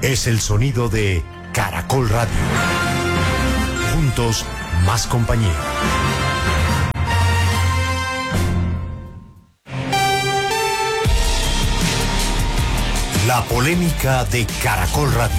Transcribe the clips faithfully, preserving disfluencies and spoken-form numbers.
es el sonido de Caracol Radio. Juntos, más compañía. La polémica de Caracol Radio.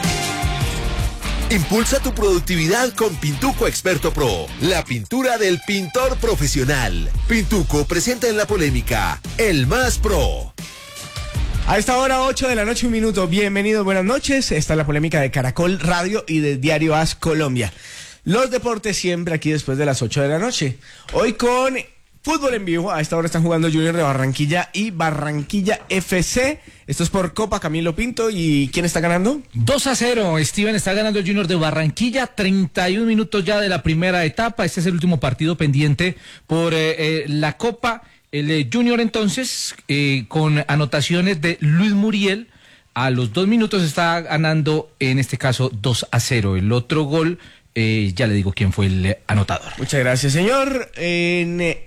Impulsa tu productividad con Pintuco Experto Pro, la pintura del pintor profesional. Pintuco presenta en la polémica El Más Pro. A esta hora, ocho de la noche, un minuto. Bienvenidos, buenas noches. Esta es la polémica de Caracol Radio y del diario A S Colombia. Los deportes siempre aquí después de las ocho de la noche. Hoy con fútbol en vivo. A esta hora están jugando Junior de Barranquilla y Barranquilla F C. Esto es por Copa Camilo Pinto. ¿Y quién está ganando? dos a cero. Steven, está ganando el Junior de Barranquilla. treinta y un minutos ya de la primera etapa. Este es el último partido pendiente por eh, eh, la Copa. El eh, Junior entonces, eh, con anotaciones de Luis Muriel, a los dos minutos está ganando, en este caso, dos a cero. El otro gol, eh, ya le digo quién fue el eh, anotador. Muchas gracias, señor. En... Eh...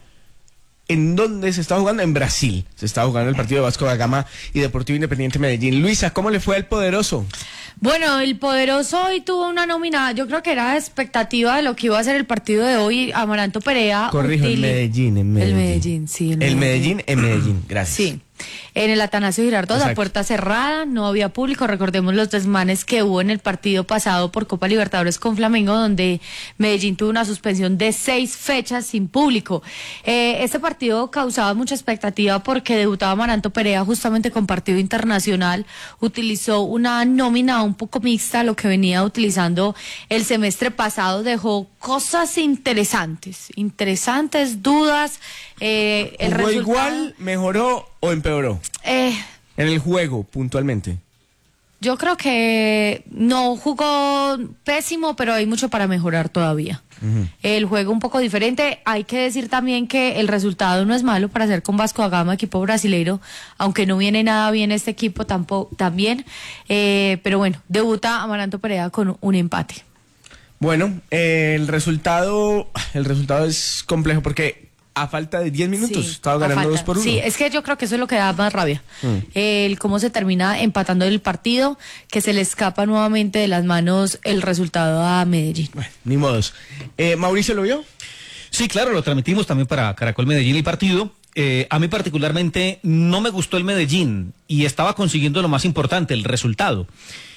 ¿En dónde se está jugando? En Brasil. Se está jugando el partido de Vasco da Gama y Deportivo Independiente Medellín. Luisa, ¿cómo le fue al Poderoso? Bueno, el Poderoso hoy tuvo una nómina, yo creo que era expectativa de lo que iba a ser el partido de hoy. Amaranto Perea. Corrijo, en Medellín, en Medellín. El Medellín, sí. El Medellín, Medellín en Medellín, gracias. Sí. En el Atanasio Girardot, a puerta cerrada, no había público. Recordemos los desmanes que hubo en el partido pasado por Copa Libertadores con Flamengo, donde Medellín tuvo una suspensión de seis fechas sin público. Eh, este partido causaba mucha expectativa porque debutaba Amaranto Perea justamente con partido internacional. Utilizó una nómina un poco mixta a lo que venía utilizando el semestre pasado. Dejó cosas interesantes, interesantes, dudas. Eh, el ¿Jugó resultado... igual, mejoró o empeoró? Eh, en el juego, puntualmente. Yo creo que no jugó pésimo, pero hay mucho para mejorar todavía. Uh-huh. El juego un poco diferente. Hay que decir también que el resultado no es malo para hacer con Vasco da Gama, equipo brasileiro, aunque no viene nada bien este equipo tampoco, también. Eh, pero bueno, debuta Amaranto Perea con un empate. Bueno, eh, el resultado, el resultado es complejo porque a falta de diez minutos, sí, estaba ganando dos por uno. Sí, es que yo creo que eso es lo que da más rabia. Mm. El cómo se termina empatando el partido, que se le escapa nuevamente de las manos el resultado a Medellín. Bueno, ni modos. Eh, ¿Mauricio lo vio? Sí, claro, lo transmitimos también para Caracol Medellín el partido. Eh, a mí particularmente no me gustó el Medellín y estaba consiguiendo lo más importante, el resultado.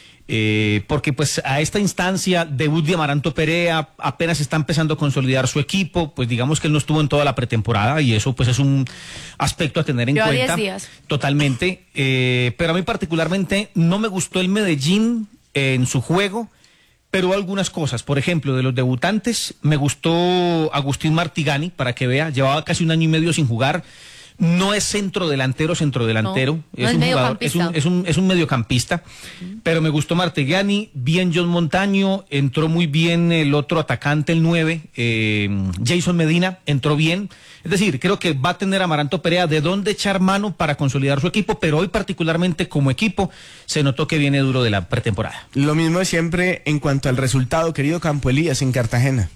Eh, porque pues a esta instancia debut de Amaranto Perea, apenas está empezando a consolidar su equipo, pues digamos que él no estuvo en toda la pretemporada y eso pues es un aspecto a tener en Yo cuenta. a diez días. Totalmente, eh, pero a mí particularmente no me gustó el Medellín eh, en su juego, pero algunas cosas, por ejemplo, de los debutantes, me gustó Agustín Martigani, para que vea, llevaba casi un año y medio sin jugar. No es centro delantero, centro delantero, no, es, no un es jugador, es un es un es un mediocampista, uh-huh. Pero me gustó Martegani, bien John Montaño, entró muy bien el otro atacante, el nueve, eh, Jason Medina, entró bien. Es decir, creo que va a tener Amaranto Perea de dónde echar mano para consolidar su equipo, pero hoy particularmente como equipo se notó que viene duro de la pretemporada. Lo mismo de siempre en cuanto al resultado, querido Campo Elías, en Cartagena.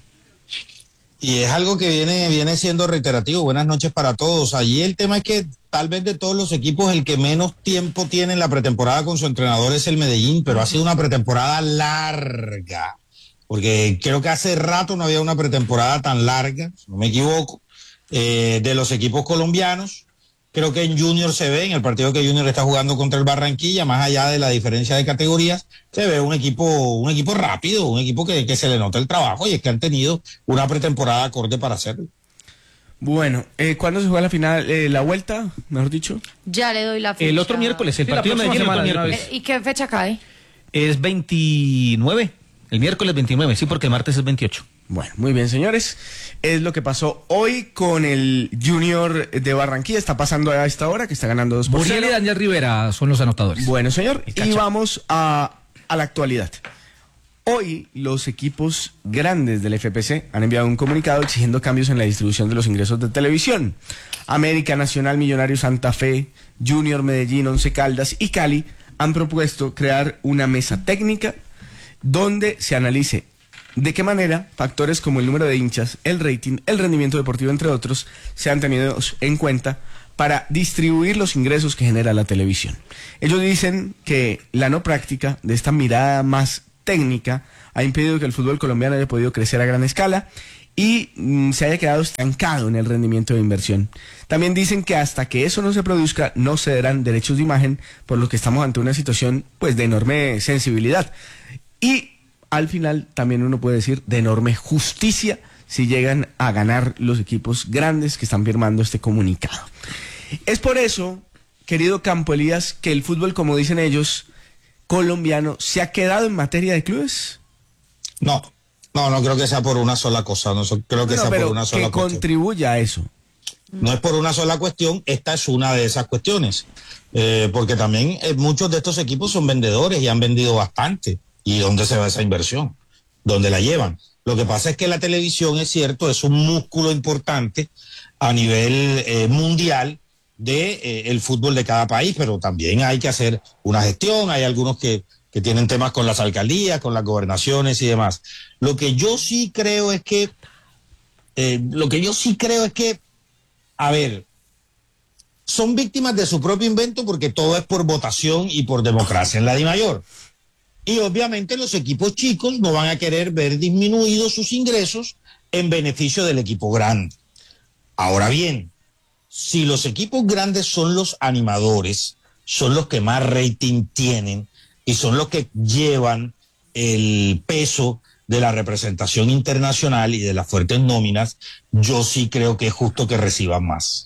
Y es algo que viene, viene siendo reiterativo. Buenas noches para todos. Allí el tema es que tal vez de todos los equipos el que menos tiempo tiene en la pretemporada con su entrenador es el Medellín, pero ha sido una pretemporada larga, porque creo que hace rato no había una pretemporada tan larga, si no me equivoco, eh, de los equipos colombianos. Creo que en Junior se ve, en el partido que Junior está jugando contra el Barranquilla, más allá de la diferencia de categorías, se ve un equipo un equipo rápido, un equipo que, que se le nota el trabajo y es que han tenido una pretemporada acorde para hacerlo. Bueno, eh, ¿cuándo se juega la final, eh, la vuelta, mejor dicho? Ya le doy la fecha. El otro miércoles, el sí, partido de Medellín el otro miércoles. Eh, ¿Y qué fecha cae? Es veintinueve, el miércoles veintinueve, sí, porque el martes es veintiocho. Bueno, muy bien, señores. Es lo que pasó hoy con el Junior de Barranquilla. Está pasando a esta hora, que está ganando dos por cero. Muriel y Daniel Rivera son los anotadores. Bueno, señor, y, y vamos a, a la actualidad. Hoy los equipos grandes del F P C han enviado un comunicado exigiendo cambios en la distribución de los ingresos de televisión. América, Nacional, Millonarios, Santa Fe, Junior, Medellín, Once Caldas y Cali han propuesto crear una mesa técnica donde se analice de qué manera factores como el número de hinchas, el rating, el rendimiento deportivo, entre otros, sean tenidos en cuenta para distribuir los ingresos que genera la televisión. Ellos dicen que la no práctica de esta mirada más técnica ha impedido que el fútbol colombiano haya podido crecer a gran escala y mm, se haya quedado estancado en el rendimiento de inversión. También dicen que hasta que eso no se produzca no se darán derechos de imagen, por lo que estamos ante una situación pues de enorme sensibilidad y al final también uno puede decir de enorme justicia si llegan a ganar los equipos grandes que están firmando este comunicado. Es por eso, querido Campo Elías, que el fútbol, como dicen ellos, colombiano, ¿se ha quedado en materia de clubes? No, no, no creo que sea por una sola cosa, no so- creo que No, sea pero por una sola que cuestión. contribuya a eso. No es por una sola cuestión, esta es una de esas cuestiones, eh, porque también eh, muchos de estos equipos son vendedores y han vendido bastante. ¿Y dónde se va esa inversión? ¿Dónde la llevan? Lo que pasa es que la televisión, es cierto, es un músculo importante a nivel eh, mundial de eh, el fútbol de cada país, pero también hay que hacer una gestión, hay algunos que, que tienen temas con las alcaldías, con las gobernaciones y demás. Lo que yo sí creo es que, eh, lo que yo sí creo es que, a ver, son víctimas de su propio invento porque todo es por votación y por democracia en la DIMAYOR. Y obviamente los equipos chicos no van a querer ver disminuidos sus ingresos en beneficio del equipo grande. Ahora bien, si los equipos grandes son los animadores, son los que más rating tienen y son los que llevan el peso de la representación internacional y de las fuertes nóminas, yo sí creo que es justo que reciban más.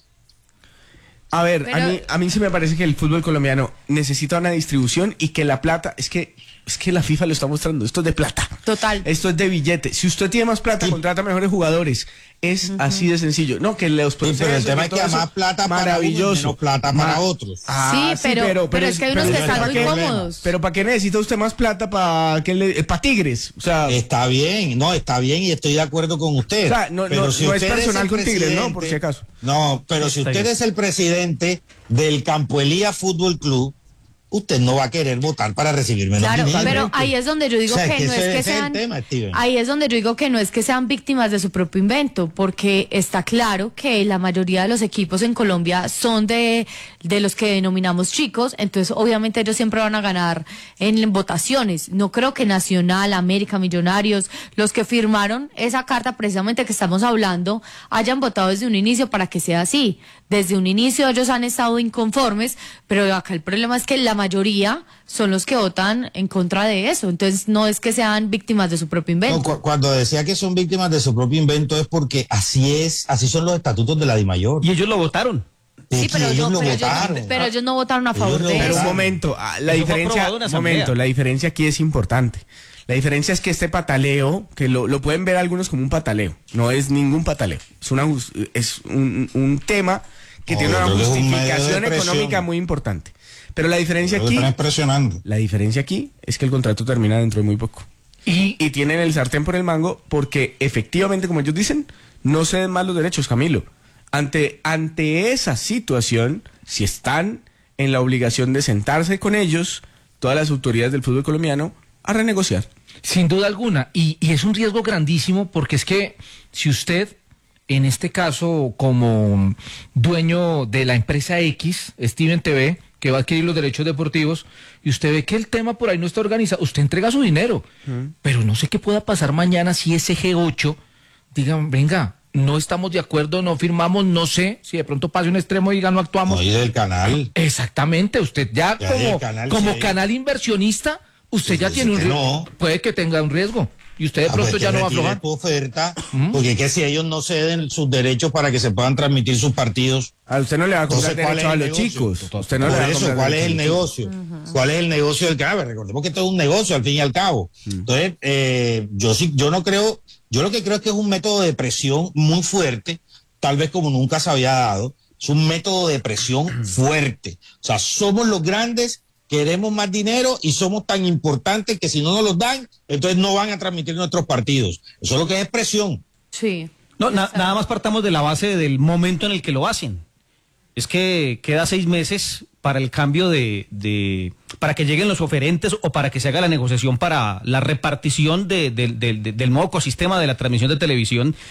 A ver, Pero- a mí, a mí sí me parece que el fútbol colombiano necesita una distribución y que la plata, es que, es que la FIFA lo está mostrando, esto es de plata. Total. Esto es de billete. Si usted tiene más plata, Sí. contrata mejores jugadores. Es así de sencillo. No, que los Sí, pero el procesos, tema es que todo a eso, más plata para unos, maravilloso. menos plata para Ma- otros. Ah, Sí, pero- pero es que hay unos que ¿para están muy qué? cómodos. Pero ¿para qué necesita usted más plata para que le, para Tigres? O sea, Está bien, no, está bien y estoy de acuerdo con usted. O sea, no- Pero no- si no es usted personal el con Tigres, ¿no? presidente- Por si acaso. No, pero si usted es el presidente del Campo Elías Fútbol Club, usted no va a querer votar para recibir menos Claro, dinero. pero ahí es donde yo digo O sea, que que no ese- es que ese es el sean, tema, Steven. ahí es donde yo digo que no es que sean víctimas de su propio invento, porque está claro que la mayoría de los equipos en Colombia son de, de los que denominamos chicos, entonces obviamente ellos siempre van a ganar en votaciones. No creo que Nacional, América, Millonarios, los que firmaron esa carta precisamente que estamos hablando, hayan votado desde un inicio para que sea así. Desde un inicio ellos han estado inconformes, pero acá el problema es que la mayoría son los que votan en contra de eso. Entonces no es que sean víctimas de su propio invento. No, cu- cuando decía que son víctimas de su propio invento es porque así es, así son los estatutos de la DIMAYOR. Y ellos lo votaron. Es Sí, que pero, ellos no, lo pero, ellos, votaron. no- pero ellos no votaron a favor Ellos de lo Pero eso. un votaron. momento, ah, la Eso fue diferencia, aprobado en asamblea. momento, la diferencia aquí es importante. La diferencia es que este pataleo, que lo, lo pueden ver algunos como un pataleo, no es ningún pataleo, es una jus- es un, un tema que No, tiene yo una creo que es un medio de justificación presión. económica muy importante. Pero la diferencia Lo aquí, están presionando. la diferencia aquí es que el contrato termina dentro de muy poco. Y, y tienen el sartén por el mango porque efectivamente, como ellos dicen, no se den más los derechos, Camilo. Ante, ante esa situación, si están en la obligación de sentarse con ellos, todas las autoridades del fútbol colombiano, a renegociar. Sin duda alguna, y, y es un riesgo grandísimo porque es que si usted, en este caso como dueño de la empresa X, Steven T V, que va a adquirir los derechos deportivos, y usted ve que el tema por ahí no está organizado, usted entrega su dinero, pero no sé qué pueda pasar mañana si ese G ocho digan, venga, no estamos de acuerdo, no firmamos, no sé, si de pronto pase un extremo y diga no actuamos. No, y del canal. Exactamente, usted ya, Ya como, del canal, como sí. canal inversionista, usted Pues ya dice tiene un que riesgo, no. puede que tenga un riesgo, y usted de Ah, pronto pues ya que no va a retire aflojar. tu oferta, porque es que si ellos no ceden sus derechos para que se puedan transmitir sus partidos, A usted no le va a comprar entonces ¿cuál es derecho a el los negocio? chicos. Usted no Por le va a eso, comprar ¿cuál es el derecho a los chicos. negocio? ¿Cuál es el negocio del cabe? Recordemos que esto es un negocio al fin y al cabo. Entonces, eh, yo sí, yo no creo, yo lo que creo es que es un método de presión muy fuerte, tal vez como nunca se había dado. Es un método de presión fuerte. O sea, somos los grandes, queremos más dinero y somos tan importantes que si no nos los dan, entonces no van a transmitir nuestros partidos. Eso es lo que es presión. Sí. No, na- nada más partamos de la base del momento en el que lo hacen. Es que queda seis meses para el cambio de, de para que lleguen los oferentes o para que se haga la negociación para la repartición de, de- de- de- del nuevo ecosistema de la transmisión de televisión.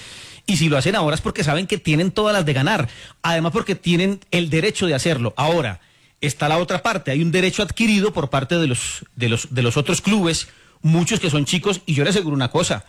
Y si lo hacen ahora es porque saben que tienen todas las de ganar. Además porque tienen el derecho de hacerlo. Ahora, está la otra parte. Hay un derecho adquirido por parte de los, de los, de los otros clubes, muchos que son chicos, y yo les aseguro una cosa.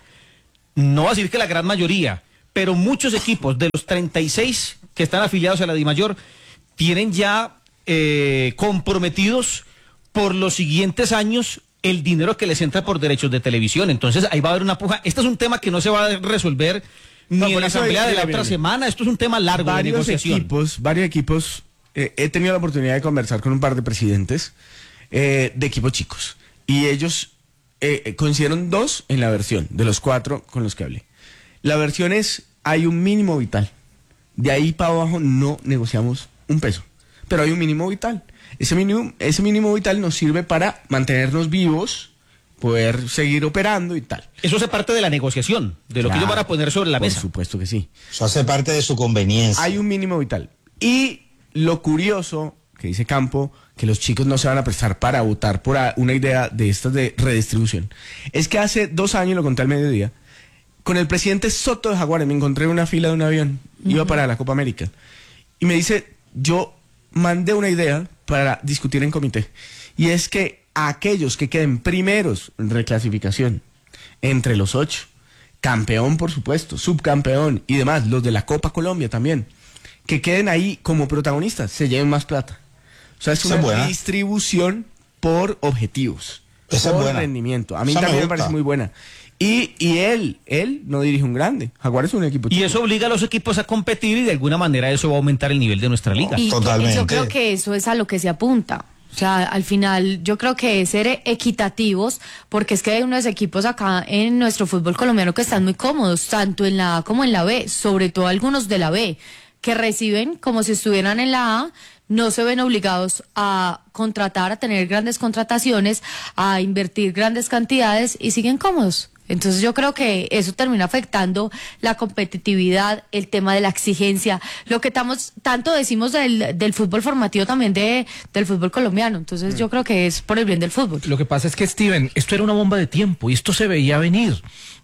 No voy a decir que la gran mayoría, pero muchos equipos de los treinta y seis que están afiliados a la DIMAYOR tienen ya eh, comprometidos por los siguientes años el dinero que les entra por derechos de televisión. Entonces ahí va a haber una puja. Este es un tema que no se va a resolver ni no, en la asamblea de la otra semana. Esto es un tema largo varios de negociación. Equipos, varios equipos, eh, he tenido la oportunidad de conversar con un par de presidentes eh, de equipos chicos. Y ellos eh, coincidieron dos en la versión, de los cuatro con los que hablé. La versión es, hay un mínimo vital. De ahí para abajo no negociamos un peso. Pero hay un mínimo vital. Ese mínimo, ese mínimo vital nos sirve para mantenernos vivos, poder seguir operando y tal. Eso hace parte de la negociación, de lo claro, que ellos van a poner sobre la mesa. Por supuesto que sí. Eso hace parte de su conveniencia. Hay un mínimo vital. Y lo curioso, que dice Campo, que los chicos no se van a prestar para votar por una idea de estas de redistribución, es que hace dos años, lo conté al mediodía, con el presidente Soto de Jaguares me encontré en una fila de un avión, uh-huh. iba para la Copa América, y me dice, yo mandé una idea para discutir en comité, y es que a aquellos que queden primeros en reclasificación entre los ocho, campeón por supuesto, subcampeón y demás, los de la Copa Colombia también, que queden ahí como protagonistas, se lleven más plata. O sea, es una es distribución por objetivos, Esa por es buena. rendimiento. A mí Esa también me, me parece muy buena. Y, y él, él no dirige un grande. Jaguares es un equipo chico. Y eso obliga a los equipos a competir y de alguna manera eso va a aumentar el nivel de nuestra liga. Y Totalmente. Yo creo que eso es a lo que se apunta. O sea, al final yo creo que es ser equitativos, porque es que hay unos equipos acá en nuestro fútbol colombiano que están muy cómodos, tanto en la A como en la B, sobre todo algunos de la B, que reciben como si estuvieran en la A, no se ven obligados a contratar, a tener grandes contrataciones, a invertir grandes cantidades y siguen cómodos. Entonces yo creo que eso termina afectando la competitividad, el tema de la exigencia, lo que estamos, tanto decimos del, del fútbol formativo también de, del fútbol colombiano. Entonces yo creo que es por el bien del fútbol. Lo que pasa es que, Steven, esto era una bomba de tiempo y esto se veía venir.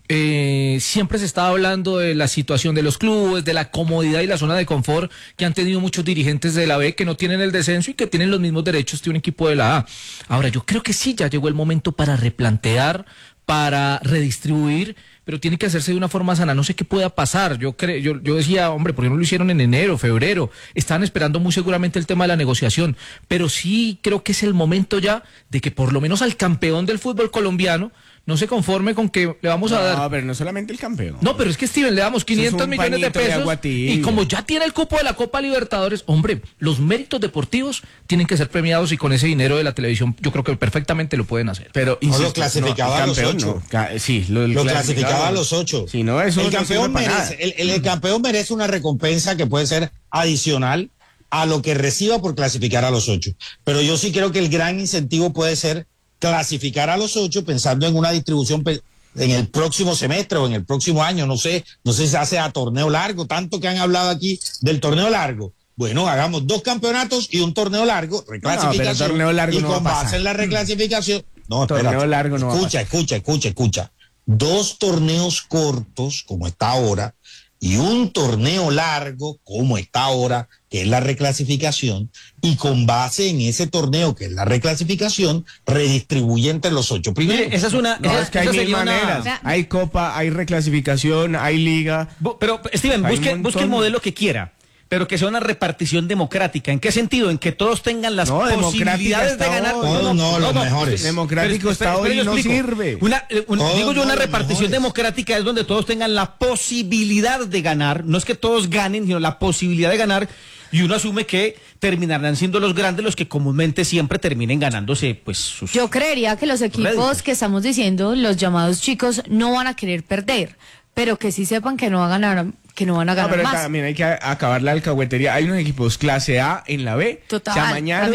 Eh, siempre se estaba hablando de la situación de los clubes, de la comodidad y la zona de confort que han tenido muchos dirigentes de la B que no tienen el descenso y que tienen los mismos derechos de un equipo de la A. Ahora, yo creo que sí, ya llegó el momento para replantear, para redistribuir, pero tiene que hacerse de una forma sana. No sé qué pueda pasar. Yo cre yo, yo decía, hombre, ¿por qué no lo hicieron en enero, febrero? Estaban esperando muy seguramente el tema de la negociación, pero sí creo que es el momento ya de que por lo menos al campeón del fútbol colombiano no se conforme con que le vamos a no, dar... No, pero no solamente el campeón. No, pero es que, Steven, le damos quinientos millones de pesos de y como ya tiene el cupo de la Copa Libertadores, hombre, los méritos deportivos tienen que ser premiados y con ese dinero de la televisión yo creo que perfectamente lo pueden hacer. Pero no insisto, lo clasificaba no, a los ocho. No. Sí, lo, lo clasificaba a los ocho. Sí, no, eso el, no campeón merece, el, el, el campeón merece una recompensa que puede ser adicional a lo que reciba por clasificar a los ocho. Pero yo sí creo que el gran incentivo puede ser clasificar a los ocho pensando en una distribución en el próximo semestre o en el próximo año, no sé, no sé si se hace a torneo largo, tanto que han hablado aquí del torneo largo. Bueno, hagamos dos campeonatos y un torneo largo, reclasificación, no, torneo largo y no con base pasar. en la reclasificación. No, torneo espérate. largo no escucha, escucha, escucha, escucha. Dos torneos cortos, como está ahora, y un torneo largo, como está ahora, que es la reclasificación, y con base en ese torneo, que es la reclasificación, redistribuye entre los ocho primeros. Mire, esa es una... No, esa, es que hay mil maneras. Una... Hay copa, hay reclasificación, hay liga. Pero, Steven, busque, busque el modelo que quiera, pero que sea una repartición democrática. ¿En qué sentido? En que todos tengan las no, posibilidades de ganar. Hoy. No, no, no, los no, mejores. Democrático pero, está hoy y no sirve. Una, un, digo yo, una repartición democrática es donde todos tengan la posibilidad de ganar. No es que todos ganen, sino la posibilidad de ganar. Y uno asume que terminarán siendo los grandes los que comúnmente siempre terminen ganándose pues sus... Yo creería que los equipos réditos. Que estamos diciendo, los llamados chicos, no van a querer perder, pero que sí sepan que no van a ganar, que no van a ganar no, pero más. También hay que acabar la alcahuetería. Hay unos equipos clase A en la B. Total, se amañaron también.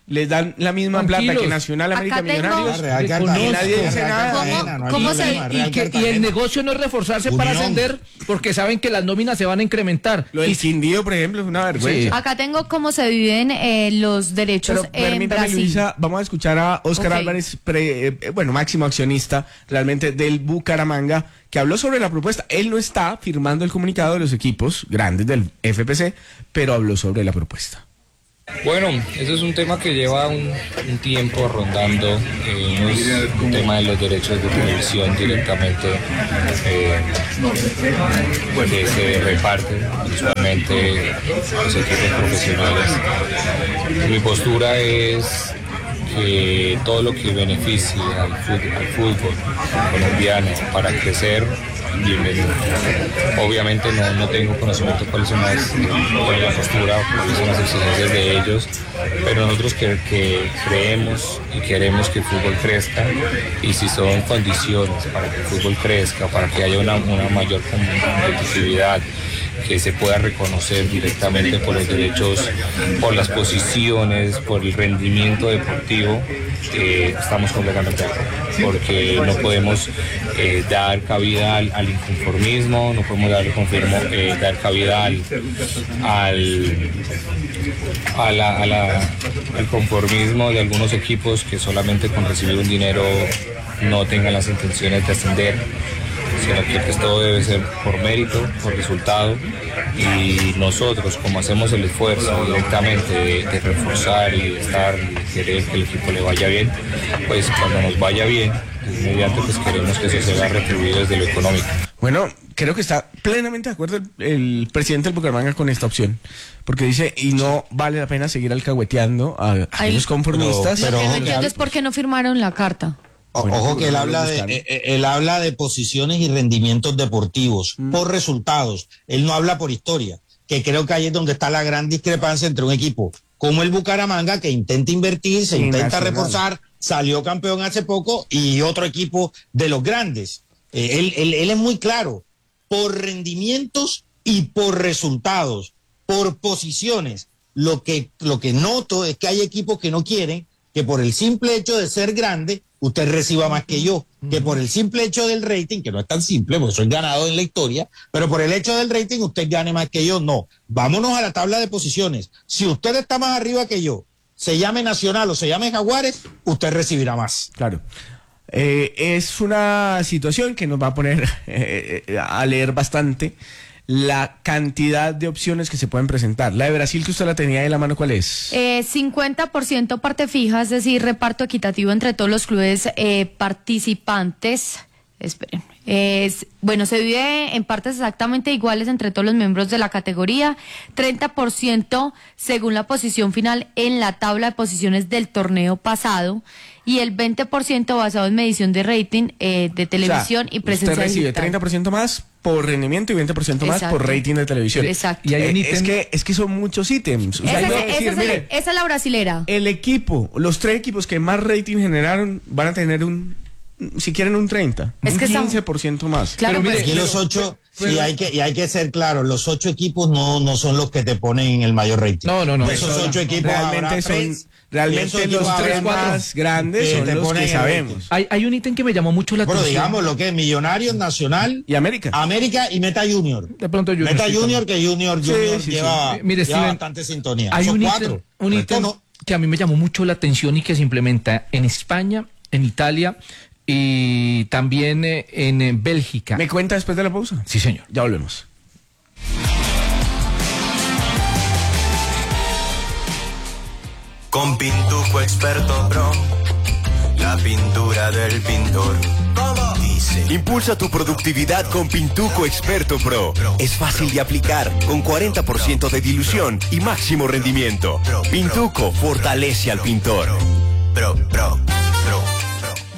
les dan la misma plata Tranquilos. que Nacional, América, Acá tengo- Millonarios. Real y Cartagena, nadie dice Real nada. Cartagena, no hay ¿Cómo se- problema, Y, Real que, y el Cartagena. negocio no es reforzarse para Unión. ascender, porque saben que las nóminas se van a incrementar. Lo del Quindío, por ejemplo, es una vergüenza. Acá tengo cómo se viven eh, los derechos Pero en permítame, Brasil. Luisa, vamos a escuchar a Óscar Ok. Álvarez, pre- eh, bueno, máximo accionista realmente del Bucaramanga, que habló sobre la propuesta. Él no está firmando el comunicado de los equipos grandes del F P C, pero habló sobre la propuesta. Bueno, eso es un tema que lleva un, un tiempo rondando, eh, es un tema de los derechos de televisión directamente eh, que se reparten usualmente los equipos profesionales. Mi postura es que todo lo que beneficie al fútbol, al fútbol colombiano para crecer, bienvenido. Obviamente no, no tengo conocimiento cuáles son las, cuál es la postura, cuáles son las exigencias de ellos, pero nosotros que, que creemos y queremos que el fútbol crezca, y si son condiciones para que el fútbol crezca, para que haya una, una mayor competitividad, que se pueda reconocer directamente por los derechos, por las posiciones, por el rendimiento deportivo, eh, estamos completamente de acuerdo, porque no podemos eh, dar cabida al, al inconformismo, no podemos dar, confirmo, eh, dar cabida al, al, a la, a la, al conformismo de algunos equipos que solamente con recibir un dinero no tengan las intenciones de ascender, sino que pues, todo debe ser por mérito, por resultado, y nosotros, como hacemos el esfuerzo directamente de, de reforzar y de estar y de querer que el equipo le vaya bien, pues cuando nos vaya bien, inmediatamente pues queremos que eso se vea retribuido desde lo económico. Bueno, creo que está plenamente de acuerdo el, el presidente del Bucaramanga con esta opción, porque dice, y no vale la pena seguir alcahueteando a, a Ay, los conformistas. pero- Lo que no ojo, entiendo es por qué no firmaron la carta. O- Bueno, Ojo que él lo habla de buscaron. eh, eh, él habla de posiciones y rendimientos deportivos por resultados. Él no habla por historia, que creo que ahí es donde está la gran discrepancia entre un equipo como el Bucaramanga, que intenta invertir, se Sí, intenta Nacional. reforzar, salió campeón hace poco, y otro equipo de los grandes. Eh, él, él, él es muy claro, por rendimientos y por resultados, por posiciones. Lo que, lo que noto es que hay equipos que no quieren que por el simple hecho de ser grande, usted reciba más que yo, que por el simple hecho del rating, que no es tan simple, porque soy ganado en la historia, pero por el hecho del rating usted gane más que yo. No, vámonos a la tabla de posiciones. Si usted está más arriba que yo, se llame Nacional o se llame Jaguares, usted recibirá más. Claro. Eh, es una situación que nos va a poner eh, eh, a leer bastante la cantidad de opciones que se pueden presentar. La de Brasil, que usted la tenía de la mano, ¿cuál es? Eh, cincuenta por ciento parte fija, es decir, reparto equitativo entre todos los clubes eh, participantes. Esperen. Es, bueno, se divide en partes exactamente iguales entre todos los miembros de la categoría. treinta por ciento según la posición final en la tabla de posiciones del torneo pasado. Y el veinte por ciento basado en medición de rating eh, de televisión O sea, y presencia usted recibe digital. treinta por ciento más por rendimiento y veinte por ciento más Exacto. por rating de televisión. Exacto. Y hay un Eh, ítem- es, que, es que son muchos ítems. O sea, Esa, yo voy a es- decir, esa es el- mire, esa es la brasilera. el equipo, los tres equipos que más rating generaron van a tener un, si quieren un treinta, Es un que son- quince por ciento más. Claro, Pero mire, pues, Aquí los ocho, y hay que, y hay que ser claro, los ocho equipos no, no son los que te ponen en el mayor rating. No, no, no. De esos ocho equipos Realmente habrá son, tres, y realmente esos los equipos tres habrá cuatro más grandes que son te los ponen que en el sabemos. rating. Hay, hay un ítem que me llamó mucho la Bueno, atención. digamos lo que es Millonarios, Nacional, Y América. América y Meta Junior. De pronto Junior. Meta sí, Junior, que Junior, Sí, Junior sí, lleva, sí. Mire, lleva Steven, bastante sintonía. Hay Son un cuatro. ítem, un Resto ítem no. que a mí me llamó mucho la atención y que se implementa en España, en Italia y también eh, en eh, Bélgica. ¿Me cuenta después de la pausa? Sí, señor. Ya volvemos. Con Pintuco Experto Pro, la pintura del pintor. ¿Cómo? Dice. Impulsa tu productividad con Pintuco Experto Pro. Es fácil de aplicar, con cuarenta por ciento de dilución y máximo rendimiento. Pintuco fortalece al pintor. Pro, pro, pro, pro.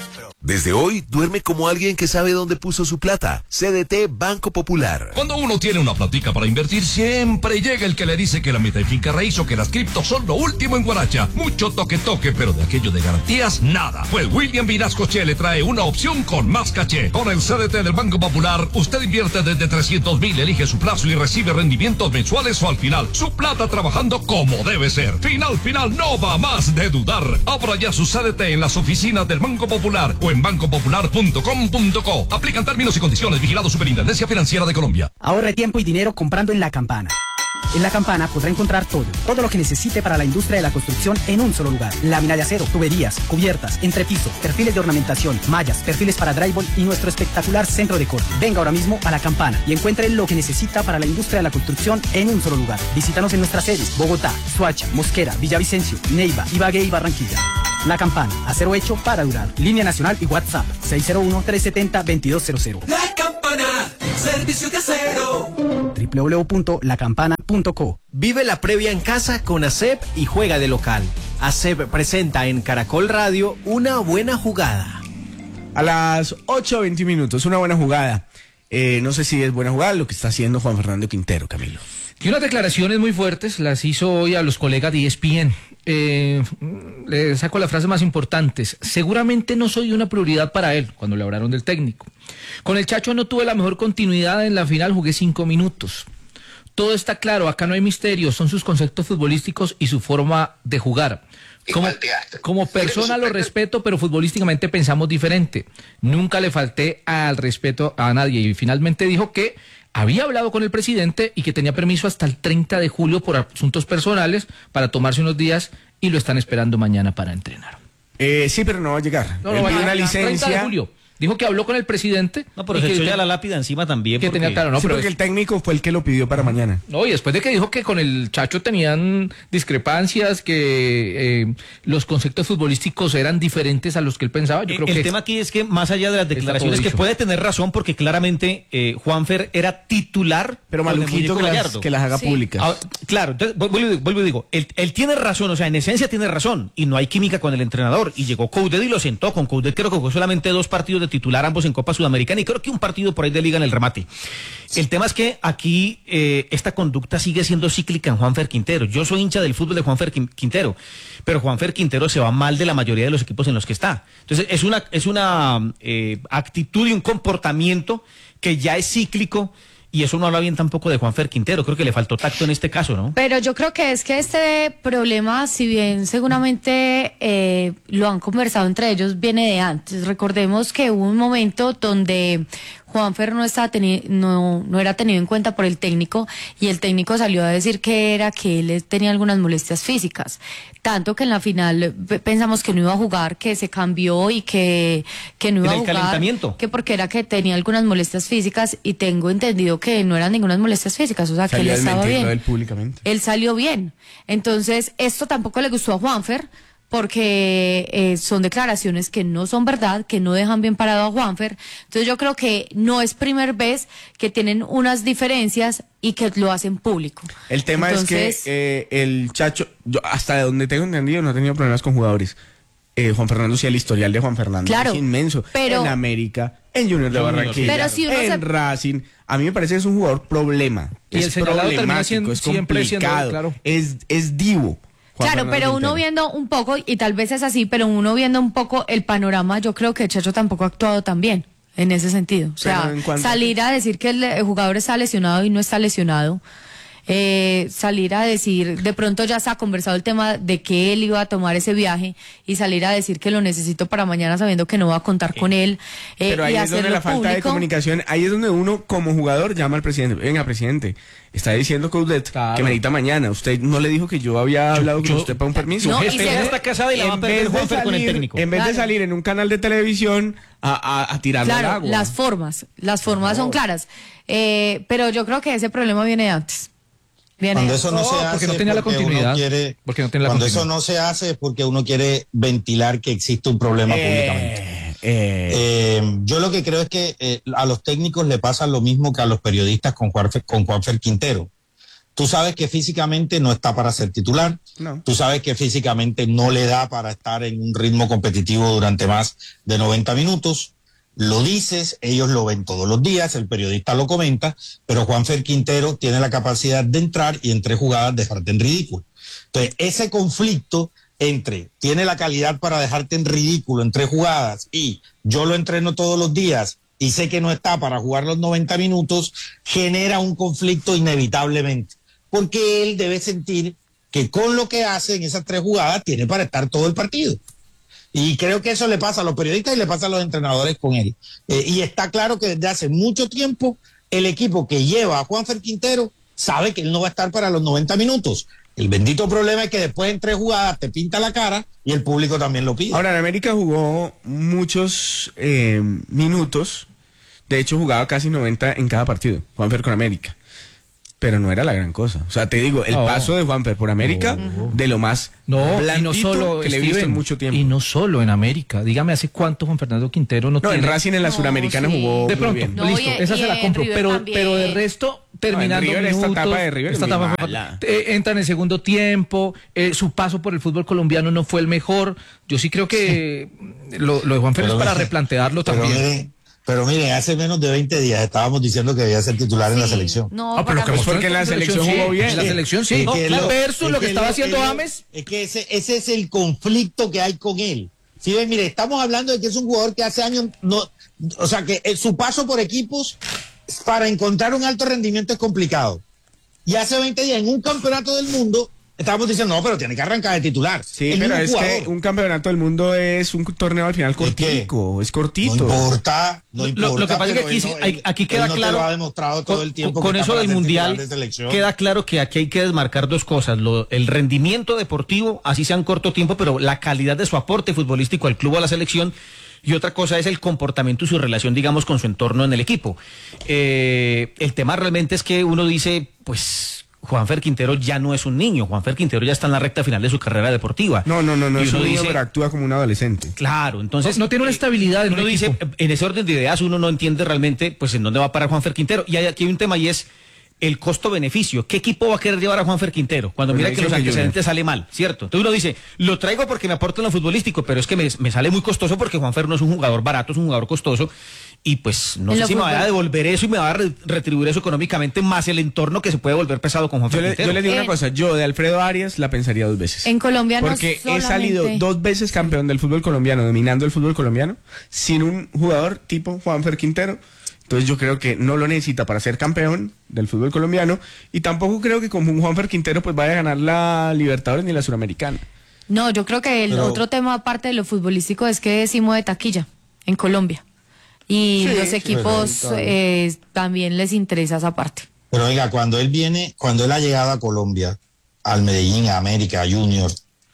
Desde hoy, duerme como alguien que sabe dónde puso su plata. C D T Banco Popular. Cuando uno tiene una platica para invertir, siempre llega el que le dice que la meta de finca raíz o que las criptos son lo último en Guaracha. Mucho toque toque, pero de aquello de garantías, nada. Pues William Vinascoche le trae una opción con más caché. Con el C D T del Banco Popular, usted invierte desde trescientos mil, elige su plazo y recibe rendimientos mensuales o al final. Su plata trabajando como debe ser. Final, final, no va más de dudar. Abra ya su C D T en las oficinas del Banco Popular o en banco popular punto com punto co. Aplican términos y condiciones. Vigilado Superintendencia Financiera de Colombia. Ahorre tiempo y dinero comprando en La Campana. En La Campana podrá encontrar todo, todo lo que necesite para la industria de la construcción en un solo lugar. Lámina de acero, tuberías, cubiertas, entrepiso, perfiles de ornamentación, mallas, perfiles para drywall y nuestro espectacular centro de corte. Venga ahora mismo a La Campana y encuentre lo que necesita para la industria de la construcción en un solo lugar. Visítanos en nuestras sedes: Bogotá, Soacha, Mosquera, Villavicencio, Neiva, Ibagué y Barranquilla. La Campana, acero hecho para durar. Línea nacional y WhatsApp seis cero uno, tres siete cero, dos dos cero cero. La Campana, servicio de acero. doble u doble u doble u punto la campana punto co. Vive la previa en casa con A C E P y juega de local. A C E P presenta en Caracol Radio Una Buena Jugada. A las ocho veinte minutos, una buena jugada. Eh, no sé si es buena jugada lo que está haciendo Juan Fernando Quintero, Camilo. Y unas declaraciones muy fuertes las hizo hoy a los colegas de E S P N. Eh, le saco las frases más importantes. Seguramente no soy una prioridad para él, cuando le hablaron del técnico. Con el Chacho no tuve la mejor continuidad en la final, jugué cinco minutos. Todo está claro, acá no hay misterio, son sus conceptos futbolísticos y su forma de jugar. Como, como persona lo respeto, pero futbolísticamente pensamos diferente. Nunca le falté al respeto a nadie. Y finalmente dijo que había hablado con el presidente y que tenía permiso hasta el treinta de julio por asuntos personales para tomarse unos días y lo están esperando mañana para entrenar. Eh, sí, pero no va a llegar. No, no va a llegar. Una licencia. treinta de julio. Dijo que habló con el presidente. No, pero se echó ya la lápida encima también. Que porque... tenía claro, no, sí, pero porque es... el técnico fue el que lo pidió para mañana. No, y después de que dijo que con el Chacho tenían discrepancias, que eh, los conceptos futbolísticos eran diferentes a los que él pensaba. Yo el creo el que tema aquí es que más allá de las declaraciones, que puede tener razón, porque claramente eh, Juanfer era titular, pero Malujito que las, que las haga sí. públicas. Ah, claro, entonces vuelvo, vuelvo y digo, él, él tiene razón, o sea, en esencia tiene razón, y no hay química con el entrenador, y llegó Coudet y lo sentó. Con Coudet creo que jugó solamente dos partidos de titular, ambos en Copa Sudamericana, y creo que un partido por ahí de liga en el remate. El tema es que aquí eh, esta conducta sigue siendo cíclica en Juanfer Quintero. Yo soy hincha del fútbol de Juanfer Quintero, pero Juanfer Quintero se va mal de la mayoría de los equipos en los que está. Entonces es una, es una eh, actitud y un comportamiento que ya es cíclico. Y eso no habla bien tampoco de Juanfer Quintero. Creo que le faltó tacto en este caso, ¿no? Pero yo creo que es que este problema, si bien seguramente eh, lo han conversado entre ellos, viene de antes. Recordemos que hubo un momento donde Juanfer no, estaba teni- no, no era tenido en cuenta por el técnico y el técnico salió a decir que era que él tenía algunas molestias físicas. Tanto que en la final pensamos que no iba a jugar, que se cambió y que, que no iba ¿En a el jugar. calentamiento? Que porque era que tenía algunas molestias físicas y tengo entendido que no eran ninguna molestias físicas, o sea, Salió que él estaba bien. Él públicamente. Él salió bien. Entonces, esto tampoco le gustó a Juanfer, porque eh, son declaraciones que no son verdad, que no dejan bien parado a Juanfer. Entonces yo creo que no es primera vez que tienen unas diferencias y que lo hacen público. El tema Entonces, es que eh, el Chacho, yo hasta donde tengo entendido, no ha tenido problemas con jugadores. Eh, Juan Fernando, sí, el historial de Juan Fernando claro, es inmenso. pero, en América, en Junior de Barranquilla, pero si en se... Racing. A mí me parece que es un jugador problema. Y es el señalado termina siendo, es siempre complicado, siendo, claro. es, es divo. Juan Claro, Fernando pero Quintero. uno viendo un poco, y tal vez es así, pero uno viendo un poco el panorama, yo creo que Chacho tampoco ha actuado tan bien en ese sentido. O sea, salir a decir que el, el jugador está lesionado y no está lesionado. Eh, salir a decir, de pronto ya se ha conversado el tema de que él iba a tomar ese viaje y salir a decir que lo necesito para mañana sabiendo que no va a contar con él. Eh, Pero ahí y es donde la falta público. de comunicación, ahí es donde uno como jugador llama al presidente. Venga, presidente, está diciendo Coudet claro. que me necesita mañana. Usted no le dijo que yo había hablado yo, con yo, usted para un permiso. No, Su jefe está casada y la va a perder Juanfer con el técnico. En vez Claro. de salir en un canal de televisión a, a, a tirarlo Claro, al agua. las formas, las formas son claras. Eh, pero yo creo que ese problema viene de antes. Viene Cuando de eso no, No, se hace, porque no tenía la porque continuidad. uno quiere, Porque no tiene la cuando continuidad. eso no se hace es porque uno quiere ventilar que existe un problema Eh, públicamente. eh. Eh, yo lo que creo es que eh, a los técnicos le pasa lo mismo que a los periodistas con Juanfer, con Juanfer Quintero. Tú sabes que físicamente no está para ser titular. No. Tú sabes que físicamente no le da para estar en un ritmo competitivo durante más de noventa minutos. Lo dices, ellos lo ven todos los días, el periodista lo comenta, pero Juanfer Quintero tiene la capacidad de entrar y en tres jugadas dejarte en ridículo. Entonces, ese conflicto entre tiene la calidad para dejarte en ridículo en tres jugadas y yo lo entreno todos los días y sé que no está para jugar los noventa minutos, genera un conflicto inevitablemente. Porque él debe sentir que con lo que hace en esas tres jugadas tiene para estar todo el partido. Y creo que eso le pasa a los periodistas y le pasa a los entrenadores con él. Eh, y está claro que desde hace mucho tiempo el equipo que lleva a Juanfer Quintero sabe que él no va a estar para los noventa minutos. El bendito problema es que después en tres jugadas te pinta la cara y el público también lo pide. Ahora, en América jugó muchos eh, minutos. De hecho, jugaba casi noventa en cada partido, Juanfer con América. Pero no era la gran cosa. O sea, te digo, el no. paso de Juanfer por América, no. de lo más no, y no solo que le he visto en mucho tiempo. Y no solo en América. Dígame, ¿hace cuánto Juan Fernando Quintero no, no tiene? En Racing, en la no, Suramericana sí. jugó de pronto, muy bien. No, listo, y, esa y se la compro. Pero, pero de resto, terminando no, en River, minutos, esta etapa de River esta es muy etapa mala. Eh, entra en el segundo tiempo, eh, su paso por el fútbol colombiano no fue el mejor. Yo sí creo que sí. Lo, lo de Juanfer es para replantearlo pero también. Mire, Pero miren, hace menos de veinte días estábamos diciendo que debía ser titular sí, en la selección. No, ah, pero que es porque en la selección sí, jugó bien. En la selección sí. No, lo, versus lo que, que estaba lo, haciendo lo, James. Es que ese, ese es el conflicto que hay con él. Sí, ven, mire, estamos hablando de que es un jugador que hace años no, o sea, que su paso por equipos para encontrar un alto rendimiento es complicado. Y hace veinte días en un campeonato del mundo estábamos diciendo, no, pero tiene que arrancar de titular. Sí, el pero es jugador. Que un campeonato del mundo es un torneo al final cortico, es, es cortito. No importa, no importa. Lo, lo que pasa es que aquí, no, él, aquí queda no claro. Te lo ha demostrado todo el tiempo con que eso del mundial de queda claro que aquí hay que desmarcar dos cosas: lo, el rendimiento deportivo, así sea en corto tiempo, pero la calidad de su aporte futbolístico al club o a la selección. Y otra cosa es el comportamiento y su relación, digamos, con su entorno en el equipo. Eh, el tema realmente es que uno dice, pues. Juanfer Quintero ya no es un niño, Juanfer Quintero ya está en la recta final de su carrera deportiva. No, no, no, no y es un niño, dice, pero actúa como un adolescente. Claro, entonces... No, no tiene una estabilidad en uno un dice, equipo. En ese orden de ideas uno no entiende realmente pues en dónde va a parar Juanfer Quintero. Y hay, aquí hay un tema y es el costo-beneficio. ¿Qué equipo va a querer llevar a Juanfer Quintero? Cuando pues mira que los antecedentes sale mal, ¿cierto? Entonces uno dice, lo traigo porque me aporta en lo futbolístico, pero es que me, me sale muy costoso porque Juanfer no es un jugador barato, es un jugador costoso. Y pues no sé si me va a devolver eso y me va a re retribuir eso económicamente, más el entorno que se puede volver pesado con Juanfer Quintero. Yo le digo eh, una cosa, yo de Alfredo Arias la pensaría dos veces. En Colombia porque no he salido dos veces campeón del fútbol colombiano, dominando el fútbol colombiano, sin un jugador tipo Juanfer Quintero. Entonces yo creo que no lo necesita para ser campeón del fútbol colombiano y tampoco creo que con un Juanfer Quintero pues vaya a ganar la Libertadores ni la Suramericana. No, yo creo que el Pero... otro tema aparte de lo futbolístico es que decimos de taquilla en Colombia. Y sí, los equipos sí, eh, también les interesa esa parte. Pero oiga, cuando él viene, cuando él ha llegado a Colombia, al Medellín, a América, a Junior,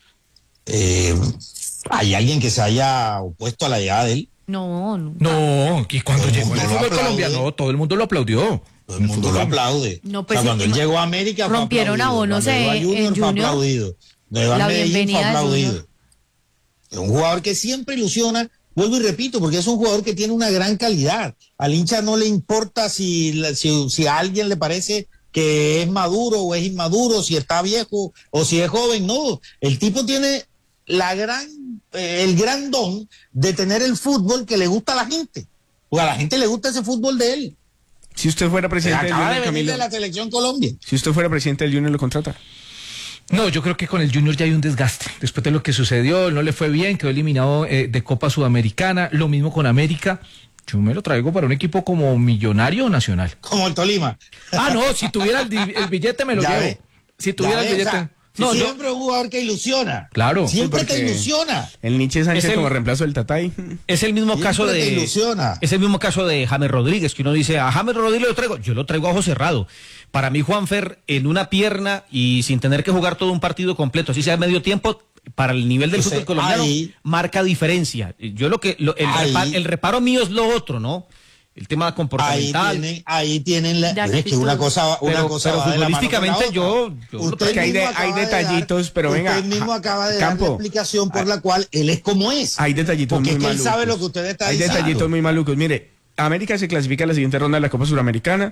eh, ¿hay alguien que se haya opuesto a la llegada de él? No, nunca. No, y cuando llegó al fútbol colombiano, todo el mundo lo aplaudió. Todo el mundo lo aplaude. No, pues o sea, cuando sí, él llegó a América rompieron abonos en Junior, fue aplaudido. Llegó a Medellín fue aplaudido. Es un jugador que siempre ilusiona. Vuelvo y repito, porque es un jugador que tiene una gran calidad. Al hincha no le importa si, si, si a alguien le parece que es maduro o es inmaduro, si está viejo o si es joven. No, el tipo tiene la gran, eh, el gran don de tener el fútbol que le gusta a la gente. O a la gente le gusta ese fútbol de él. Si usted fuera presidente del Junior, de Camilo, de la selección Colombia. Si usted fuera presidente del Junior, ¿lo contrata? No, yo creo que con el Junior ya hay un desgaste. Después de lo que sucedió, no le fue bien, quedó eliminado eh, de Copa Sudamericana. Lo mismo con América. Yo me lo traigo para un equipo como Millonario o Nacional. Como el Tolima. Ah, no, si tuviera el, el billete me lo ya llevo. Ve. Si tuviera ya el billete... Ve, o sea, no, siempre no. un jugador que ilusiona. Claro. Siempre sí, te ilusiona. El Nietzsche Sánchez es el, como reemplazo del Tatay. Es el mismo siempre caso de. Te ilusiona. Es el mismo caso de James Rodríguez, que uno dice, a James Rodríguez lo traigo. Yo lo traigo a ojo cerrado. Para mí, Juanfer, en una pierna y sin tener que jugar todo un partido completo, así sea medio tiempo, para el nivel del Entonces, fútbol colombiano, ahí, marca diferencia. Yo lo que. Lo, el, reparo, el reparo mío es lo otro, ¿no? El tema comportamental. Ahí tienen, ahí tienen la, es que una cosa, una pero, cosa pero va futbolísticamente de la mano yo, yo usted que hay, de, hay detallitos, de dar, pero venga. Usted mismo acaba de Campo, dar la explicación por la cual él es como es. Hay detallitos porque muy es que malucos. él sabe lo que usted está hay diciendo. Hay detallitos muy malucos. Mire, América se clasifica a la siguiente ronda de la Copa Suramericana.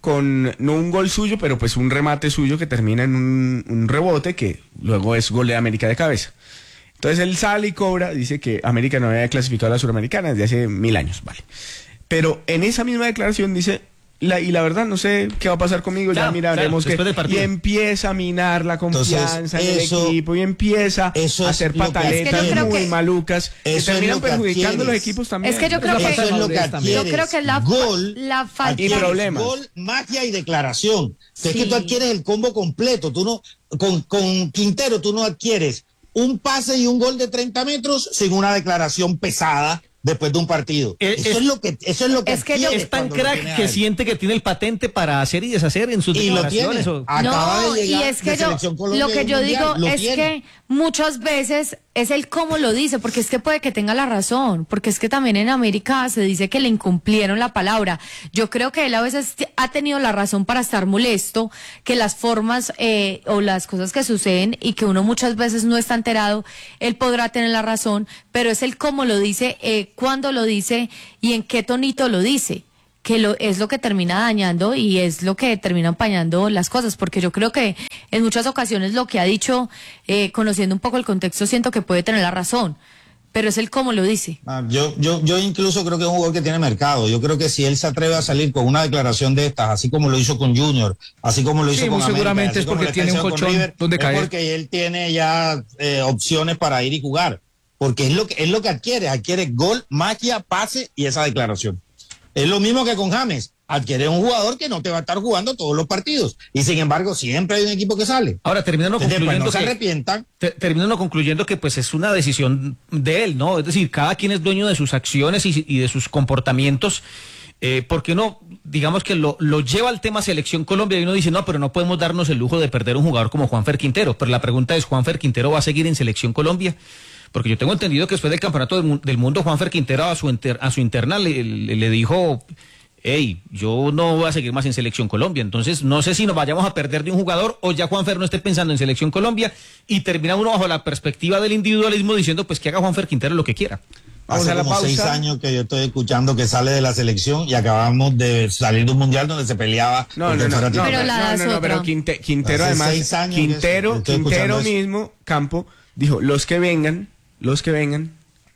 con no un gol suyo, pero pues un remate suyo que termina en un, un rebote que luego es gol de América de cabeza. Entonces él sale y cobra, dice que América no había clasificado a la Suramericana desde hace mil años, vale. Pero en esa misma declaración dice, la, y la verdad no sé qué va a pasar conmigo, claro, ya miraremos claro, que... Y empieza a minar la confianza Entonces, en eso, el equipo y empieza a hacer pataletas es muy que, malucas que terminan que perjudicando a los equipos también. Es que yo creo que, eso es lo que yo creo que la, gol, la falta... Y problemas. Gol, magia y declaración. Sí. Es que tú adquieres el combo completo. Tú no, con, con Quintero tú no adquieres un pase y un gol de treinta metros sin una declaración pesada después de un partido. Es, eso es, es lo que eso es lo que es que yo, es tan crack que siente que tiene el patente para hacer y deshacer en sus y declaraciones. Lo tiene. Acaba no, de llegar y es que yo, Colombia lo que yo mundial, digo es tiene. que muchas veces es el cómo lo dice, porque es que puede que tenga la razón, porque es que también en América se dice que le incumplieron la palabra. Yo creo que él a veces ha tenido la razón para estar molesto, que las formas eh, o las cosas que suceden y que uno muchas veces no está enterado, él podrá tener la razón, pero es el cómo lo dice, eh, cuándo lo dice y en qué tonito lo dice, que lo, es lo que termina dañando y es lo que termina empañando las cosas, porque yo creo que en muchas ocasiones lo que ha dicho, eh, conociendo un poco el contexto, siento que puede tener la razón, pero es el cómo lo dice. Ah, yo, yo, yo incluso creo que es un jugador que tiene mercado. Yo creo que si él se atreve a salir con una declaración de estas, así como lo hizo con Junior, así como lo hizo sí, con América, seguramente es porque tiene un colchón River, donde caer. Es porque él tiene ya eh, opciones para ir y jugar, porque es lo que es lo que adquiere, adquiere gol, magia, pase y esa declaración. Es lo mismo que con James. Adquiere un jugador que no te va a estar jugando todos los partidos. Y sin embargo, siempre hay un equipo que sale. Ahora, terminando concluyendo no se que, arrepientan. Te, terminando concluyendo que pues es una decisión de él, ¿no? Es decir, cada quien es dueño de sus acciones y, y de sus comportamientos. Eh, porque uno, digamos que lo, lo lleva al tema Selección Colombia y uno dice, no, pero no podemos darnos el lujo de perder un jugador como Juanfer Quintero. Pero la pregunta es, ¿Juanfer Quintero va a seguir en Selección Colombia? Porque yo tengo entendido que después del Campeonato del Mundo, Juanfer Quintero a su, inter, a su interna le, le, le dijo, hey, yo no voy a seguir más en Selección Colombia. Entonces, no sé si nos vayamos a perder de un jugador o ya Juanfer no esté pensando en Selección Colombia y termina uno bajo la perspectiva del individualismo diciendo, pues que haga Juanfer Quintero lo que quiera. Hace como pausa. seis años que yo estoy escuchando que sale de la selección y acabamos de salir de un mundial donde se peleaba. No, no, no, no, no, pero, no, no, no, pero Quinte, Quintero hace además, Quintero, Quintero mismo, Campo, dijo, los que vengan, los que vengan,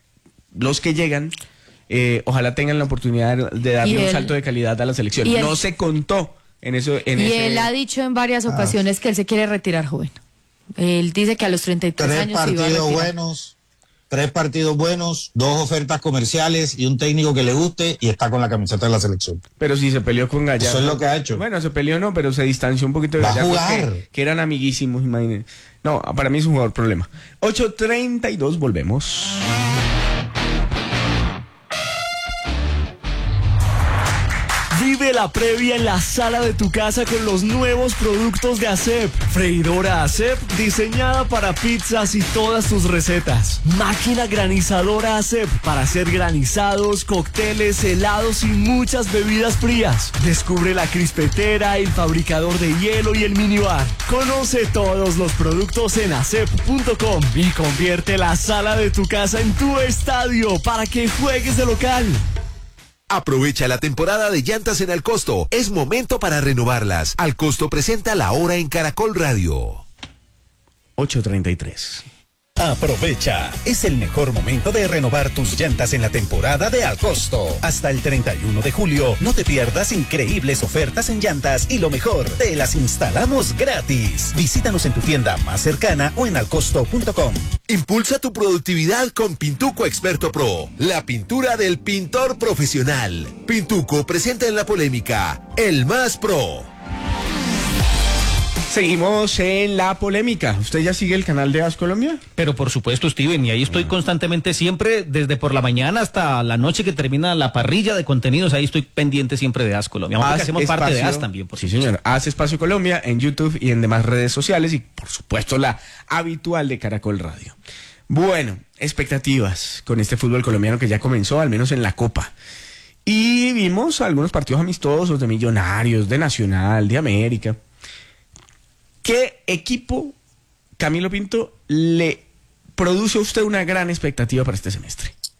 los que llegan, eh, ojalá tengan la oportunidad de darle un salto de calidad a la selección. No él, se contó en eso. En y ese... él ha dicho en varias ocasiones ah. que él se quiere retirar joven. Él dice que a los treinta y tres Tres años se iba a retirar. buenos, tres partidos buenos, dos ofertas comerciales y un técnico que le guste y está con la camiseta de la selección. Pero si se peleó con Gallardo. Eso es lo que ha hecho. Bueno, se peleó no, pero se distanció un poquito de Va Gallardo. A jugar. Que, que eran amiguísimos, imagínense. No, para mí es un jugador problema. ocho treinta y dos, volvemos. Vive la previa en la sala de tu casa con los nuevos productos de ASEP. Freidora ASEP diseñada para pizzas y todas tus recetas. Máquina granizadora ASEP para hacer granizados, cócteles, helados y muchas bebidas frías. Descubre la crispetera, el fabricador de hielo y el minibar. Conoce todos los productos en asep punto com y convierte la sala de tu casa en tu estadio para que juegues de local. Aprovecha la temporada de llantas en Alcosto. Es momento para renovarlas. Alcosto presenta la hora en Caracol Radio. ocho treinta y tres. Aprovecha, es el mejor momento de renovar tus llantas en la temporada de Alcosto. Hasta el treinta y uno de julio, no te pierdas increíbles ofertas en llantas y lo mejor, te las instalamos gratis. Visítanos en tu tienda más cercana o en alcosto punto com. Impulsa tu productividad con Pintuco Experto Pro, la pintura del pintor profesional. Pintuco presenta en la polémica, el más pro. Seguimos en la polémica. ¿Usted ya sigue el canal de As Colombia? Pero por supuesto, Steven, y ahí estoy constantemente siempre, desde por la mañana hasta la noche que termina la parrilla de contenidos, ahí estoy pendiente siempre de As Colombia. Porque hacemos espacio, parte de As también. Por sí, supuesto. Señor. As Espacio Colombia en YouTube y en demás redes sociales y, por supuesto, la habitual de Caracol Radio. Bueno, expectativas con este fútbol colombiano que ya comenzó, al menos en la Copa. Y vimos algunos partidos amistosos de Millonarios, de Nacional, de América. ¿Qué equipo, Camilo Pinto, le produce a usted una gran expectativa para este semestre?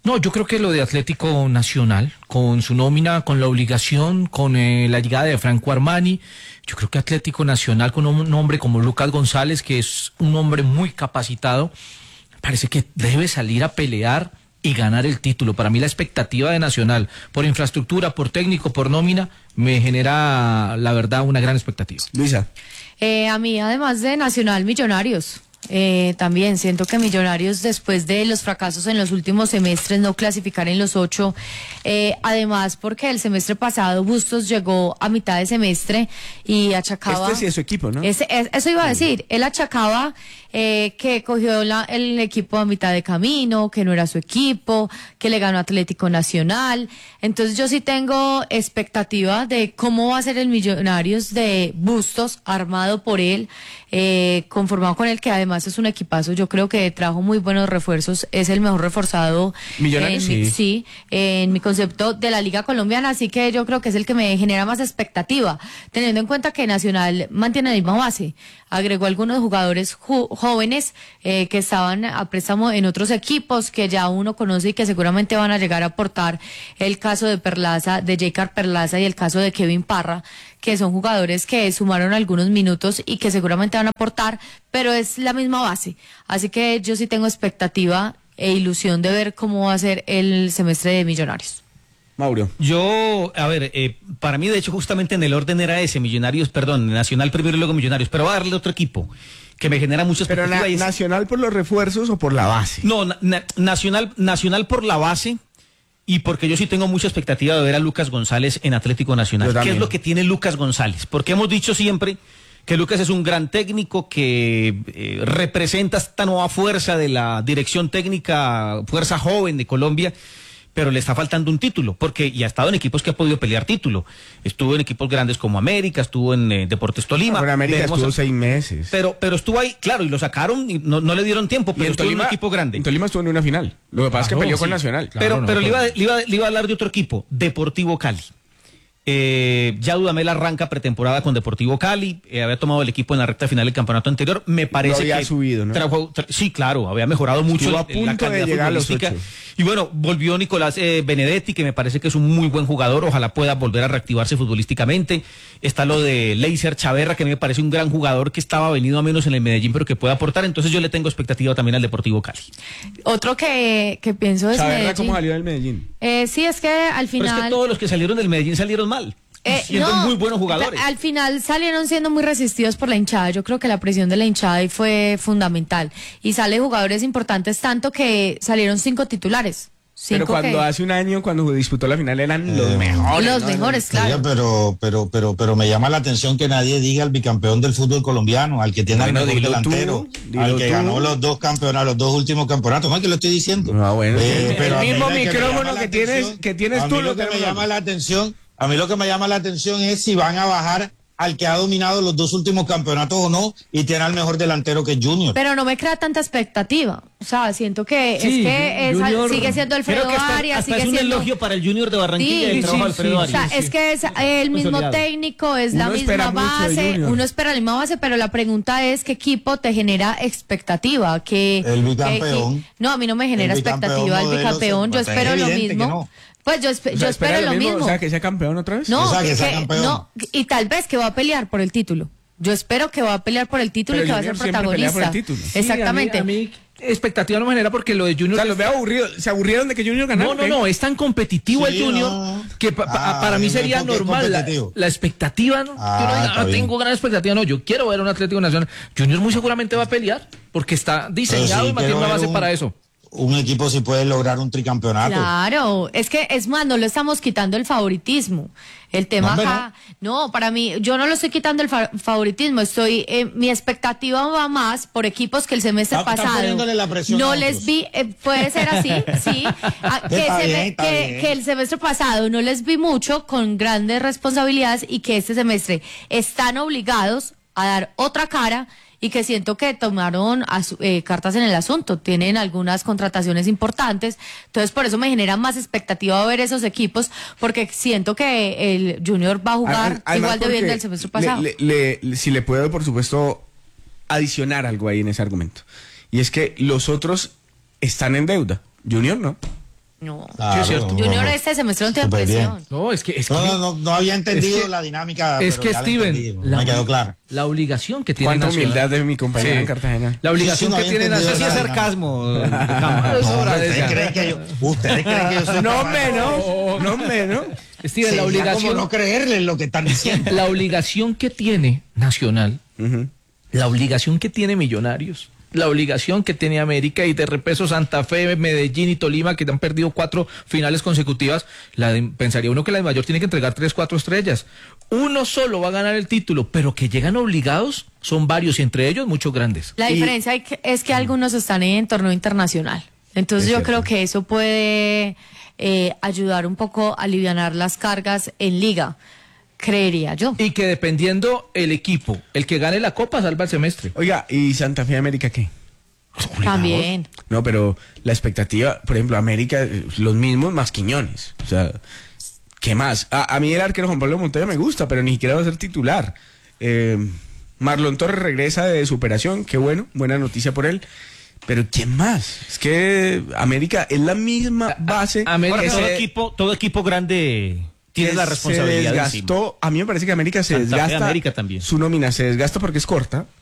No, yo creo que lo de Atlético Nacional, con su nómina, con la obligación, con eh, la llegada de Franco Armani, yo creo que Atlético Nacional con un hombre como Lucas González, que es un hombre muy capacitado, parece que debe salir a pelear y ganar el título. Para mí la expectativa de Nacional, por infraestructura, por técnico, por nómina, me genera, la verdad, una gran expectativa. Luisa. Eh, a mí, además de Nacional, Millonarios. Eh, también siento que Millonarios, después de los fracasos en los últimos semestres, no clasificar en los ocho, eh, además porque el semestre pasado Bustos llegó a mitad de semestre y achacaba... Este sí es su equipo, ¿no? Ese, es, eso iba a decir, él achacaba eh, que cogió la, el equipo a mitad de camino, que no era su equipo, que le ganó Atlético Nacional. Entonces yo sí tengo expectativa de cómo va a ser el Millonarios de Bustos, armado por él, eh, conformado con él, que además es un equipazo. Yo creo que trajo muy buenos refuerzos, es el mejor reforzado Millonarios, en, sí. sí, en mi concepto de la Liga Colombiana, así que yo creo que es el que me genera más expectativa, teniendo en cuenta que Nacional mantiene la misma base, agregó algunos jugadores ju- jóvenes eh, que estaban a préstamo en otros equipos que ya uno conoce y que seguramente van a llegar a aportar, el caso de Perlaza, de J. Perlaza y el caso de Kevin Parra, que son jugadores que sumaron algunos minutos y que seguramente van a aportar, pero es la misma base. Así que yo sí tengo expectativa e ilusión de ver cómo va a ser el semestre de Millonarios. Mauro. Yo, a ver, eh, para mí de hecho justamente en el orden era ese, Millonarios, perdón, Nacional primero y luego Millonarios, pero voy a darle otro equipo que me genera mucha Pero expectativa. na- y es- ¿Nacional por los refuerzos o por la base? No, na- na- Nacional, Nacional por la base y porque yo sí tengo mucha expectativa de ver a Lucas González en Atlético Nacional. Yo ¿Qué también. es lo que tiene Lucas González? Porque hemos dicho siempre que Lucas es un gran técnico que eh, representa esta nueva fuerza de la dirección técnica, fuerza joven de Colombia, pero le está faltando un título, porque y ha estado en equipos que ha podido pelear título. Estuvo en equipos grandes como América, estuvo en eh, Deportes Tolima. Pero en América Veremos- estuvo seis meses. Pero, pero estuvo ahí, claro, y lo sacaron y no, no le dieron tiempo, pero Y en estuvo en Tolima, un equipo grande. en Tolima estuvo en una final. Lo que pasa es que Claro, peleó sí. con Nacional. Pero, no, pero le, pero- iba, le, iba, le iba a hablar de otro equipo, Deportivo Cali. Eh, ya Dudamel arranca pretemporada con Deportivo Cali, eh, había tomado el equipo en la recta final del campeonato anterior, me parece había que subido, ¿no? trajo- tra- sí, claro, había mejorado mucho Estuvo a en- en la punto de calidad llegar a los futbolística. ocho. Y bueno, volvió Nicolás eh, Benedetti, que me parece que es un muy buen jugador, ojalá pueda volver a reactivarse futbolísticamente. Está lo de Leiser Chaverra, que me parece un gran jugador que estaba venido a menos en el Medellín, pero que puede aportar, entonces yo le tengo expectativa también al Deportivo Cali. Otro que, que pienso es ¿Saberá Medellín. cómo salió del Medellín? Eh, sí, es que al Pero final... es que todos los que salieron del Medellín salieron mal. Eh, siendo no, muy buenos jugadores. Al final salieron siendo muy resistidos por la hinchada. Yo creo que la presión de la hinchada ahí fue fundamental. Y sale jugadores importantes, tanto que salieron cinco titulares. Pero Cinco cuando que- hace un año, cuando disputó la final, eran los Eh, mejores. Los ¿no? mejores, claro. Oiga, pero, pero, pero, pero me llama la atención que nadie diga al bicampeón del fútbol colombiano, al que tiene Bueno, el mejor dilo tú, delantero, dilo al que tú. ganó los dos campeonatos, los dos últimos campeonatos. No es que lo estoy diciendo. Ah, bueno. Eh, El pero a mí mismo lo que me micrófono llama la que tienes- atención- que tienes a tú mí lo lo que me tenemos. llama la atención, a mí lo que me llama la atención es si van a bajar al que ha dominado los dos últimos campeonatos o no, y tiene al mejor delantero que es Junior. Pero no me crea tanta expectativa. O sea, siento que Sí, es que es- Junior- sigue siendo Alfredo Creo que hasta, Arias, hasta sigue es un siendo... elogio para el Junior de Barranquilla Sí, el trabajo de sí, Alfredo sí. Arias. O sea, es que es el mismo Consolidado. técnico, es la Uno misma espera mucho de base, Junior. uno espera la misma base, pero la pregunta es qué equipo te genera expectativa, que El bicampeón. que- no, a mí no me genera El bicampeón expectativa el modelo, bicampeón, yo pues, es espero lo evidente que mismo. no. Pues yo, espe- O sea, yo espera espero lo mismo. O sea, que sea campeón otra vez. No, O sea, que sea que- campeón. no, y tal vez que va a pelear por el título. Yo espero que va a pelear por el título Pero y que va a ser Junior siempre pelea por protagonista. el título. Sí, Exactamente. a mí, a mí expectativa no me genera porque lo de Junior... O sea, los veo aburridos. ¿Se aburrieron de que Junior ganara? No, no, no, es tan competitivo Sí, el Junior no. que pa- pa- Ah, para mí no es sería porque es normal la, competitivo. la expectativa, ¿no? Ah, Yo no, diga, está "Ah, bien. tengo gran expectativa, no, yo quiero ver a un Atlético Nacional. Junior muy seguramente va a pelear porque está diseñado sí, y mantiene quiero una ver base un- para eso. Un equipo si puede lograr un tricampeonato. Claro, es que es más, no le estamos quitando el favoritismo. El tema No, hombre, acá, no, para mí, yo no lo estoy quitando el fa- favoritismo, estoy, eh, mi expectativa va más por equipos que el semestre Está- está pasado poniéndole la presión no a les otros. vi, eh, puede ser así, sí, a- que, Está se bien, me- está que- bien. que el semestre pasado no les vi mucho con grandes responsabilidades y que este semestre están obligados a dar otra cara y que siento que tomaron asu- eh, cartas en el asunto, tienen algunas contrataciones importantes, entonces por eso me genera más expectativa ver esos equipos, porque siento que el Junior va a jugar Además, igual de bien porque del semestre le- pasado. le- le- le- si le puedo, por supuesto, adicionar algo ahí en ese argumento. Y es que los otros están en deuda. Junior no. No, Claro, sí, es cierto. no, Junior no. este semestre no tiene Súper bien. presión. No, es que... Es No, que no, no, no había entendido es que- la dinámica. Es pero que ya la Steven, entendí, la, me quedó claro. la obligación que tiene Cuánta Nacional. humildad de mi compañero Sí. en Cartagena. La obligación Sí, sí, no que había tiene entendido Nacional. nada. sarcasmo. No, es No, hora de ustedes ya. creen que yo, ustedes creen que yo soy No capaz de- menos, no menos. Steven, Sería la obligación... como no creerles lo que están diciendo. La obligación que tiene Nacional, Ujú. la obligación que tiene Millonarios, la obligación que tiene América y de repeso Santa Fe, Medellín y Tolima, que han perdido cuatro finales consecutivas, la de- pensaría uno que la de Mayor tiene que entregar tres, cuatro estrellas. Uno solo va a ganar el título, pero que llegan obligados son varios y entre ellos muchos grandes. La Y- diferencia hay que- es que algunos están en torneo internacional. Entonces Es yo cierto. creo que eso puede eh, ayudar un poco a alivianar las cargas en liga, creería yo. Y que dependiendo el equipo, el que gane la Copa salva el semestre. Oiga, ¿y Santa Fe América qué? También. No, pero la expectativa, por ejemplo, América, eh, los mismos más Quiñones. O sea, ¿qué más? A, a mí el arquero Juan Pablo Montoya me gusta, pero ni siquiera va a ser titular. Eh, Marlon Torres regresa de superación, qué bueno, buena noticia por él. Pero ¿quién más? Es que América es la misma base. América que Ahora, todo se- equipo, todo equipo grande tiene que la responsabilidad se encima. desgastó. A mí me parece que América se Santa Fe, desgasta. América también. Su nómina se desgasta porque es corta.